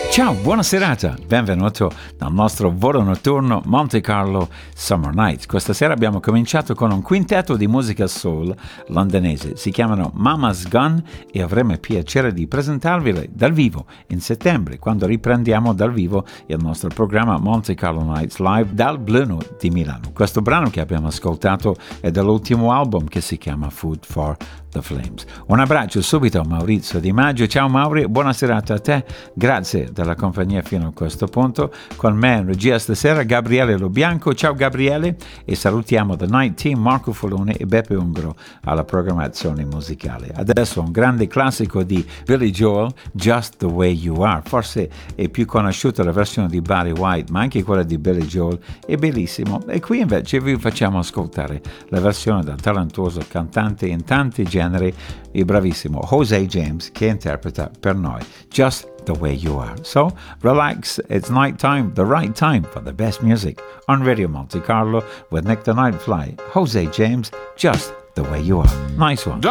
Ciao, buona serata, benvenuto nel nostro volo notturno Monte Carlo Summer Nights. Questa sera abbiamo cominciato con un quintetto di musica soul londinese, si chiamano Mama's Gun e avremo il piacere di presentarveli dal vivo in settembre, quando riprendiamo dal vivo il nostro programma Monte Carlo Nights Live dal Blue Note di Milano. Questo brano che abbiamo ascoltato è dall'ultimo album che si chiama Food for the Flames. Un abbraccio subito a Maurizio Di Maggio. Ciao Mauri, buona serata a te, grazie della compagnia fino a questo punto. Con me in regia stasera Gabriele Lobianco. Ciao Gabriele, e salutiamo The Night Team, Marco Folone e Beppe Ungro alla programmazione musicale. Adesso un grande classico di Billy Joel, Just the Way You Are. Forse è più conosciuta la versione di Barry White, ma anche quella di Billy Joel è bellissimo, e qui invece vi facciamo ascoltare la versione del talentuoso cantante in tanti generi, il bravissimo Jose James, che interpreta per noi Just the Way You Are. So relax, it's night time, the right time for the best music on Radio Monte Carlo with Nick the Nightfly. Jose James, Just the Way You Are. Nice one.